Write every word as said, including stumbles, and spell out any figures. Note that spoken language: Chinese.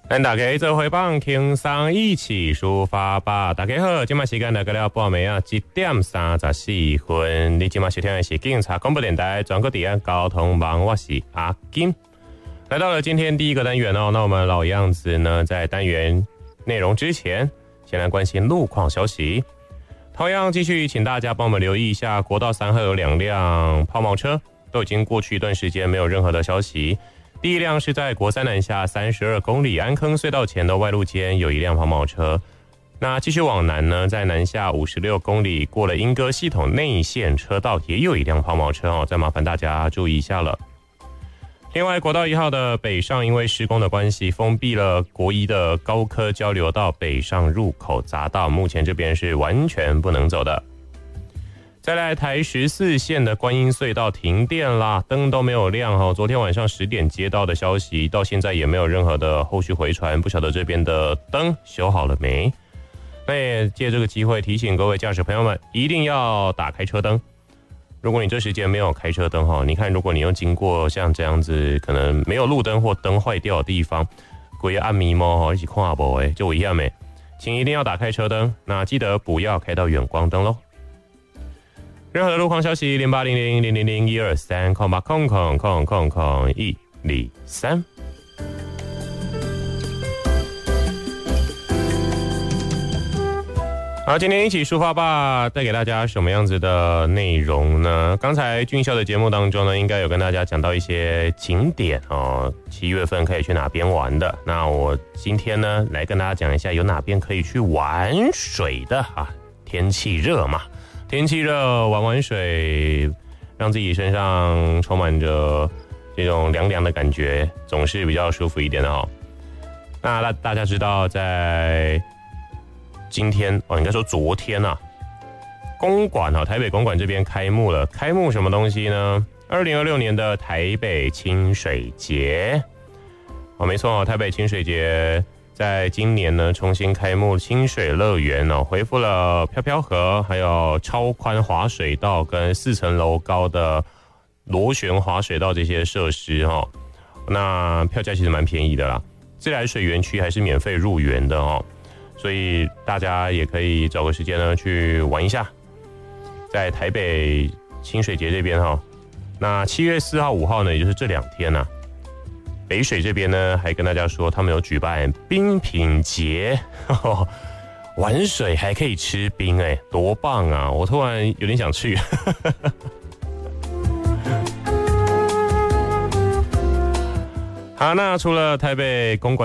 咱大家做回放轻松一起抒发吧。大家好，今麦时间来到了半暝啊，一点三十四分。你今麦收听的是警察广播电台全国第一交通网，我是阿金。来到了今天第一个单元哦，那我们老样子呢，在单元内容之前，先来关心路况消息。同样继续请大家帮我们留意一下，国道三号有两辆抛锚车，都已经过去一段时间，没有任何的消息。第一辆是在国三南下三十二公里安坑隧道前的外路间有一辆抛锚车，那继续往南呢，在南下五十六公里过了莺歌系统内线车道也有一辆抛锚车哦，再麻烦大家注意一下了。另外，国道一号的北上因为施工的关系，封闭了国一的高科交流道北上入口匝道，目前这边是完全不能走的。再来，台十四线的观音隧道停电啦，灯都没有亮哦。昨天晚上十点接到的消息，到现在也没有任何的后续回传，不晓得这边的灯修好了没？那也借这个机会提醒各位驾驶朋友们，一定要打开车灯。如果你这时间没有开车灯哈，你看，如果你又经过像这样子可能没有路灯或灯坏掉的地方，鬼暗迷蒙哈，一起看不哎，就一样没，请一定要打开车灯。那记得不要开到远光灯喽。任何的路况消息，零八零零零零零一二三空八空空空空空一二三。好，今天一起抒发吧，带给大家什么样子的内容呢？刚才军校的节目当中呢，应该有跟大家讲到一些景点哦，七月份可以去哪边玩的。那我今天呢，来跟大家讲一下有哪边可以去玩水的啊。天气热嘛。天气热，玩玩水，让自己身上充满着这种凉凉的感觉，总是比较舒服一点的哦。那大大家知道，在今天哦，应该说昨天啊，公馆啊，台北公馆这边开幕了。开幕什么东西呢？二零二六年的台北清水节。哦，没错，台北清水节。在今年呢，重新开幕清水乐园哦，恢复了飘飘河，还有超宽滑水道跟四层楼高的螺旋滑水道这些设施哦。那票价其实蛮便宜的啦，自来水园区还是免费入园的哦，所以大家也可以找个时间呢去玩一下，在台北清水节这边哈。那七月四号、五号呢，也就是这两天呢、啊。北水这边呢，还跟大家说他们有举办冰品节，呵呵，玩水还可以吃冰，哎，多棒啊！我突然有点想去。好，那除了台北公馆